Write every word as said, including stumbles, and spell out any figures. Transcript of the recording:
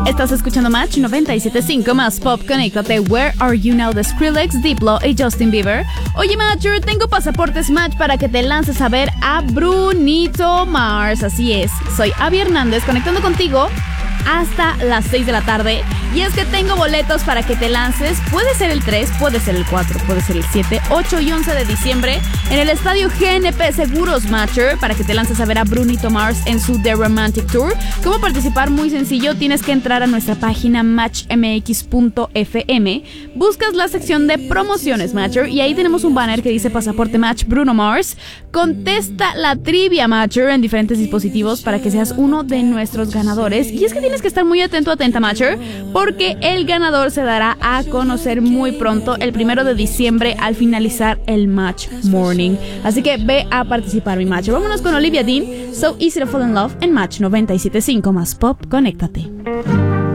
Estás escuchando Match noventa y siete punto cinco más Pop. Conéctate. Where Are You Now de Skrillex, Diplo y Justin Bieber. Oye, Matcher, tengo pasaportes Match para que te lances a ver a Brunito Mars. Así es, soy Abby Hernández conectando contigo hasta las seis de la tarde. Y es que tengo boletos para que te lances. Puede ser el tres, puede ser el cuatro, puede ser el siete, ocho y once de diciembre en el estadio G N P Seguros Matcher, para que te lances a ver a Brunito Mars en su The Romantic Tour. ¿Cómo participar? Muy sencillo, tienes que entrar a nuestra página match m x punto f m, buscas la sección de promociones Matcher y ahí tenemos un banner que dice Pasaporte Match Bruno Mars. Contesta la trivia Matcher en diferentes dispositivos para que seas uno de nuestros ganadores. Y es que tienes que estar muy atento, atenta Matcher, porque el ganador se dará a conocer muy pronto, el primero de diciembre, al finalizar el Match Morning. Así que ve a participar, mi Matcher. Vámonos con Olivia Dean, So Easy to Fall in Love en Match noventa y siete punto cinco más Pop. Conéctate.